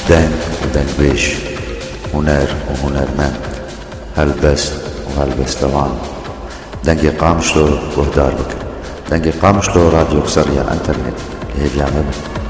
دنگ ودنگبيش، هنر وهنرمند، هلبست وهلبستوان. دنگی قامشلو وهدار بك، دنگی قامشلو راديو كسرية انترنت لهي اليعمل.